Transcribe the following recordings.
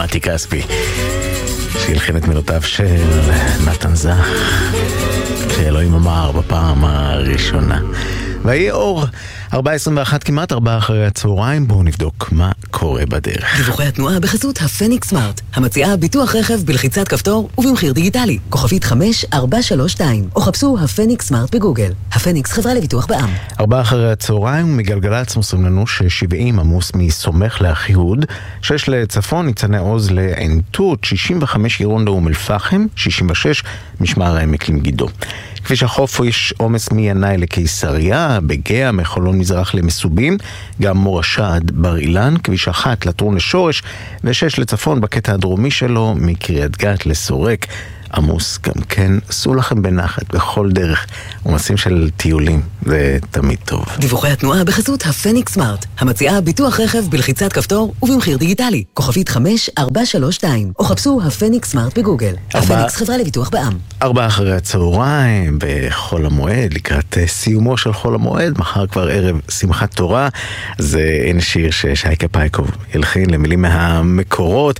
מתי כספי, שהלחין את מילותיו של נתן זך, שאלוהים אמר בפעם הראשונה. ויהי אור 4:21, כמעט 4 אחרי הצהריים. בואו נבדוק מה קורה בדרך. דיווחי התנועה בחסות הפניקס סמארט, המציעה ביטוח רכב בלחיצת כפתור ובמחיר דיגיטלי. כוכבית 5432, או חפשו הפניקס סמארט בגוגל. הפניקס, חברה לביטוח בע"מ. 4 אחרי הצהריים, מגלגלצ מוסרים לנו ש70 עמוס מסומך לאחיהוד, 6 לצפון, ניצני עוז לעין תות, 65 עירון לאום אל פחם, 66 משמר העמק למגידו. כביש החוף יש עומס מינאי לקיסריה, בגאה, מחולון מזרח למסובים, גם מורשד בר אילן, כביש 1 לטרון לשורש, ו6 לצפון בקטע הדרומי שלו, מקריית גת לסורק. עמוס גם כן, עשו לכם בנחת בכל דרך, עומסים של טיולים, זה תמיד טוב. דיווחי התנועה בחסות הפניקס סמארט, המציעה ביטוח רכב בלחיצת כפתור ובמחיר דיגיטלי. כוכבית 5432, או חפשו הפניקס סמארט בגוגל. הפניקס, חברה לביטוח בע"מ. 4 אחרי הצהריים, בחול המועד, לקראת סיומו של חול המועד, מחר כבר ערב שמחת תורה, אז אין שיר ששייקה פייקוב ילחין למילים מהמקורות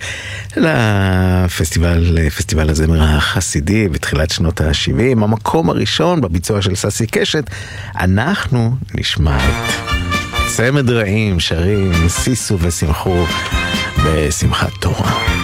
לפסטיבל הזמר החסידי בתחילת שנות ה-70, המקום הראשון בביצוע של ססי קשת. אנחנו נשמע את צמד רעים שרים, סיסו ושמחו בשמחת תורה.